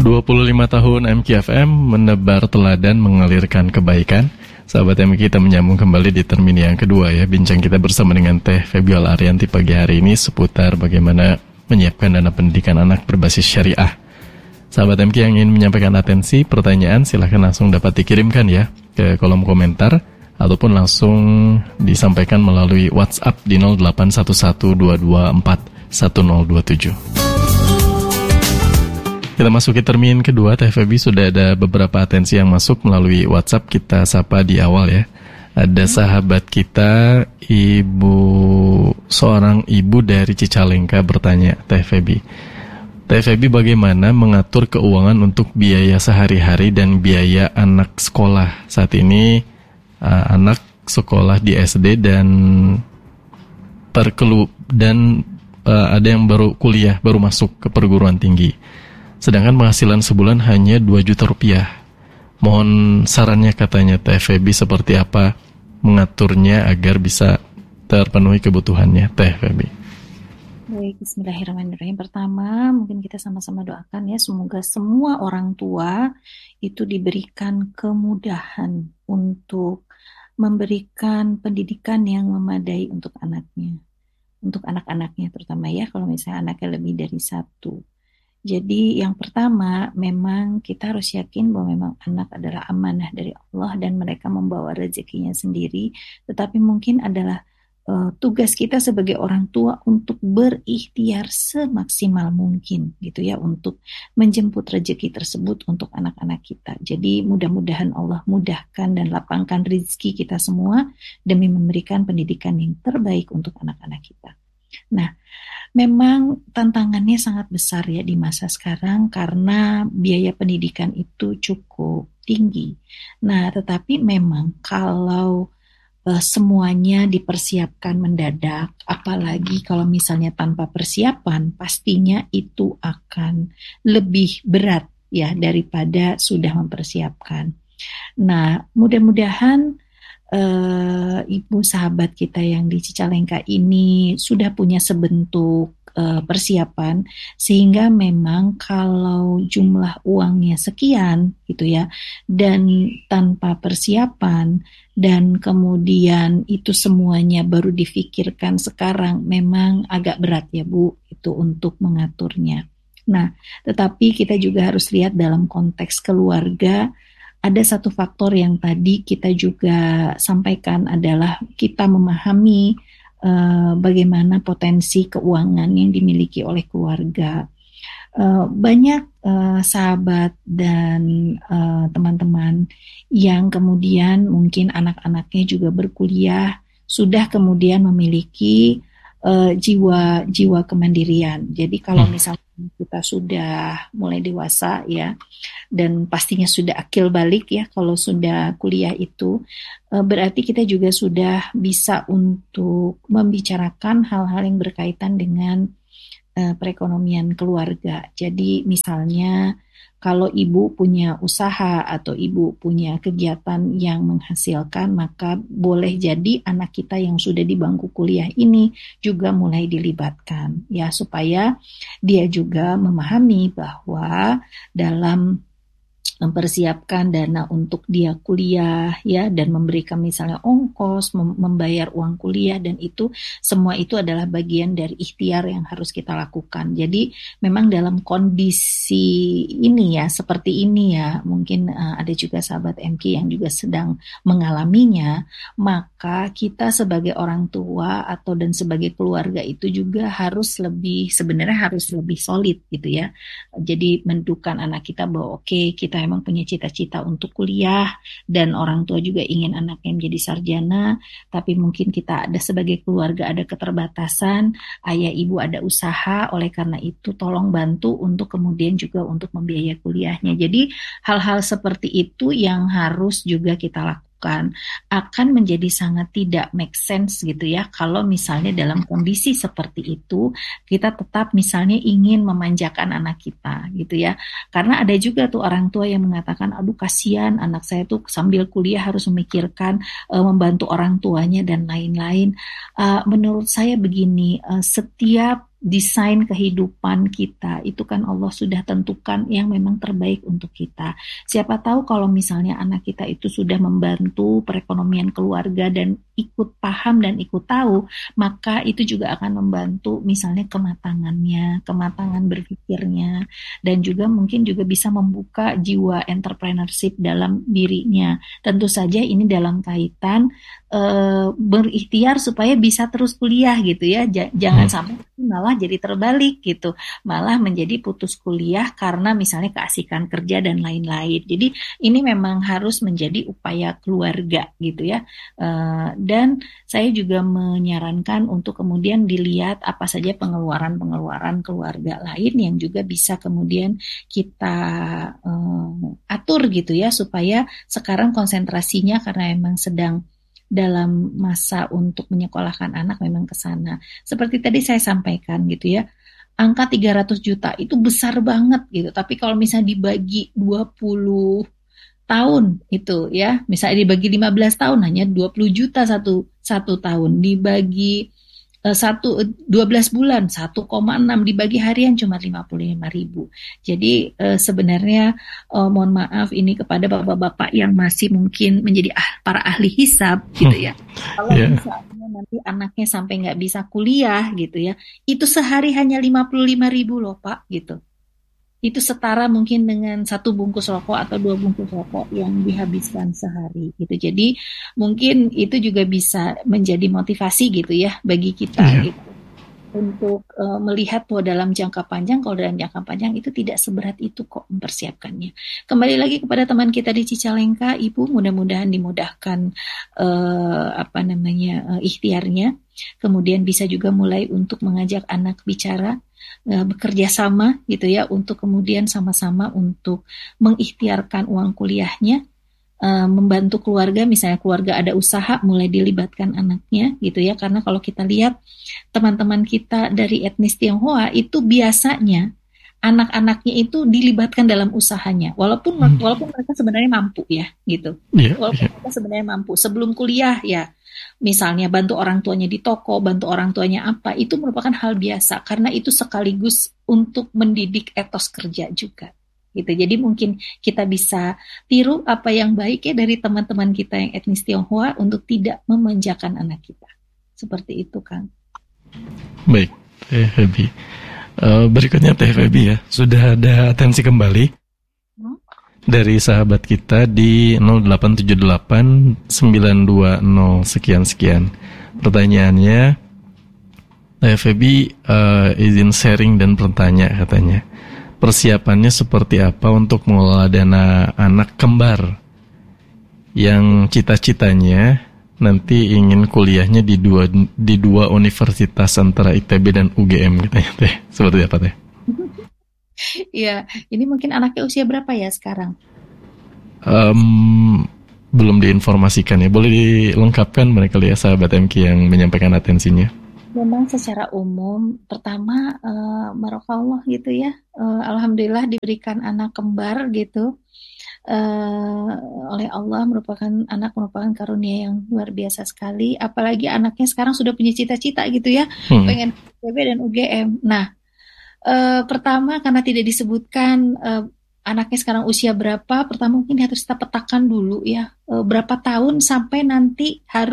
25 tahun MKFM menebar teladan mengalirkan kebaikan. Sahabat MK, kita menyambung kembali di termin yang kedua ya. Bincang kita bersama dengan Teh Febiola Arianti pagi hari ini seputar bagaimana menyiapkan dana pendidikan anak berbasis syariah. Sahabat MK yang ingin menyampaikan atensi, pertanyaan silahkan langsung dapat dikirimkan ya ke kolom komentar ataupun langsung disampaikan melalui WhatsApp di 081122411027. Kita masuki termin kedua, Teh Febi, sudah ada beberapa atensi yang masuk melalui WhatsApp. Kita sapa di awal ya. Ada sahabat kita, seorang ibu dari Cicalengka bertanya, Teh Febi, bagaimana mengatur keuangan untuk biaya sehari-hari dan biaya anak sekolah? Saat ini anak sekolah di SD dan ada yang baru kuliah, baru masuk ke perguruan tinggi. Sedangkan penghasilan sebulan hanya 2 juta rupiah. Mohon sarannya, katanya Teh Febi, seperti apa mengaturnya agar bisa terpenuhi kebutuhannya, Teh Febi. Baik, bismillahirrahmanirrahim. Pertama, mungkin kita sama-sama doakan ya, semoga semua orang tua itu diberikan kemudahan untuk memberikan pendidikan yang memadai untuk anaknya. Untuk anak-anaknya terutama ya, kalau misalnya anaknya lebih dari 1. Jadi yang pertama, memang kita harus yakin bahwa memang anak adalah amanah dari Allah dan mereka membawa rezekinya sendiri. Tetapi mungkin adalah tugas kita sebagai orang tua untuk berikhtiar semaksimal mungkin gitu ya, untuk menjemput rezeki tersebut untuk anak-anak kita. Jadi mudah-mudahan Allah mudahkan dan lapangkan rezeki kita semua demi memberikan pendidikan yang terbaik untuk anak-anak kita. Nah, memang tantangannya sangat besar ya di masa sekarang karena biaya pendidikan itu cukup tinggi. Nah, tetapi memang kalau semuanya dipersiapkan mendadak, apalagi kalau misalnya tanpa persiapan, pastinya itu akan lebih berat ya daripada sudah mempersiapkan. Nah, mudah-mudahan ibu sahabat kita yang di Cicalengka ini sudah punya sebentuk persiapan, sehingga memang kalau jumlah uangnya sekian gitu ya, dan tanpa persiapan dan kemudian itu semuanya baru difikirkan sekarang, memang agak berat ya Bu itu untuk mengaturnya. Nah, tetapi kita juga harus lihat dalam konteks keluarga. Ada satu faktor yang tadi kita juga sampaikan adalah kita memahami bagaimana potensi keuangan yang dimiliki oleh keluarga. Banyak sahabat dan teman-teman yang kemudian mungkin anak-anaknya juga berkuliah, sudah kemudian memiliki jiwa kemandirian. Jadi kalau misalnya kita sudah mulai dewasa ya, dan pastinya sudah akil balik ya kalau sudah kuliah itu, berarti kita juga sudah bisa untuk membicarakan hal-hal yang berkaitan dengan perekonomian keluarga. Jadi misalnya kalau ibu punya usaha atau ibu punya kegiatan yang menghasilkan, maka boleh jadi anak kita yang sudah di bangku kuliah ini juga mulai dilibatkan ya, supaya dia juga memahami bahwa dalam mempersiapkan dana untuk dia kuliah ya, dan memberikan misalnya ongkos, membayar uang kuliah, dan itu semua itu adalah bagian dari ikhtiar yang harus kita lakukan. Jadi memang dalam kondisi ini ya, seperti ini ya, mungkin ada juga sahabat MK yang juga sedang mengalaminya, maka kita sebagai orang tua atau dan sebagai keluarga itu juga sebenarnya harus lebih solid gitu ya. Jadi menentukan anak kita bahwa oke, kita memang punya cita-cita untuk kuliah dan orang tua juga ingin anaknya menjadi sarjana, tapi mungkin kita ada sebagai keluarga ada keterbatasan, ayah ibu ada usaha, oleh karena itu tolong bantu untuk kemudian juga untuk membiayai kuliahnya. Jadi hal-hal seperti itu yang harus juga kita lakukan. Akan menjadi sangat tidak make sense gitu ya kalau misalnya dalam kondisi seperti itu kita tetap misalnya ingin memanjakan anak kita gitu ya, karena ada juga tuh orang tua yang mengatakan, aduh kasihan anak saya tuh sambil kuliah harus memikirkan membantu orang tuanya dan lain-lain. Menurut saya begini, setiap desain kehidupan kita itu kan Allah sudah tentukan yang memang terbaik untuk kita. Siapa tahu kalau misalnya anak kita itu sudah membantu perekonomian keluarga dan ikut paham dan ikut tahu, maka itu juga akan membantu misalnya kematangannya, kematangan berpikirnya, dan juga mungkin juga bisa membuka jiwa entrepreneurship dalam dirinya. Tentu saja ini dalam kaitan berikhtiar supaya bisa terus kuliah gitu ya. Jangan sampai malah jadi terbalik gitu, malah menjadi putus kuliah karena misalnya keasikan kerja dan lain-lain. Jadi ini memang harus menjadi upaya keluarga gitu ya. Dan saya juga menyarankan untuk kemudian dilihat apa saja pengeluaran-pengeluaran keluarga lain yang juga bisa kemudian kita atur gitu ya, supaya sekarang konsentrasinya karena emang sedang dalam masa untuk menyekolahkan anak memang ke sana. Seperti tadi saya sampaikan gitu ya, angka 300 juta itu besar banget gitu. Tapi kalau misalnya dibagi 20 tahun itu ya, misalnya dibagi 15 tahun hanya 20 juta satu tahun, dibagi 12 bulan 1,6, dibagi harian cuma 55.000. Jadi sebenarnya mohon maaf ini kepada bapak-bapak yang masih mungkin menjadi para ahli hisab gitu ya. Kalau misalnya nanti anaknya sampai nggak bisa kuliah gitu ya, itu sehari hanya 55.000 loh Pak gitu. Itu setara mungkin dengan 1 bungkus rokok atau 2 bungkus rokok yang dihabiskan sehari gitu. Jadi mungkin itu juga bisa menjadi motivasi gitu ya bagi kita gitu, untuk melihat bahwa dalam jangka panjang, kalau dalam jangka panjang itu tidak seberat itu kok mempersiapkannya. Kembali lagi kepada teman kita di Cicalengka, Ibu, mudah-mudahan dimudahkan ikhtiarnya. Kemudian bisa juga mulai untuk mengajak anak bicara, bekerja sama gitu ya, untuk kemudian sama-sama untuk mengikhtiarkan uang kuliahnya, membantu keluarga, misalnya keluarga ada usaha mulai dilibatkan anaknya gitu ya, karena kalau kita lihat teman-teman kita dari etnis Tionghoa itu biasanya anak-anaknya itu dilibatkan dalam usahanya, walaupun mereka sebenarnya mampu ya gitu, walaupun mereka sebenarnya mampu sebelum kuliah ya. Misalnya bantu orang tuanya di toko, bantu orang tuanya apa, itu merupakan hal biasa karena itu sekaligus untuk mendidik etos kerja juga. Gitu. Jadi mungkin kita bisa tiru apa yang baik ya dari teman-teman kita yang etnis Tionghoa untuk tidak memanjakan anak kita. Seperti itu, Kang. Baik, Teh Febi. Berikutnya Teh Febi ya, sudah ada atensi kembali dari sahabat kita di 0878 920 sekian-sekian. Pertanyaannya, Teh Febi izin sharing dan bertanya katanya. Persiapannya seperti apa untuk mengelola dana anak kembar yang cita-citanya nanti ingin kuliahnya di dua universitas antara ITB dan UGM katanya Teh. Seperti apa Teh? Iya, ini mungkin anaknya usia berapa ya sekarang? Belum diinformasikan ya. Boleh dilengkapkan mereka ya sahabat MK yang menyampaikan atensinya. Memang secara umum, pertama barokallah gitu ya. Alhamdulillah diberikan anak kembar gitu. Oleh Allah merupakan karunia yang luar biasa sekali. Apalagi anaknya sekarang sudah punya cita-cita gitu ya, pengen ITB dan UGM. Nah, pertama karena tidak disebutkan anaknya sekarang usia berapa, pertama mungkin harus kita petakan dulu ya, berapa tahun sampai nanti harus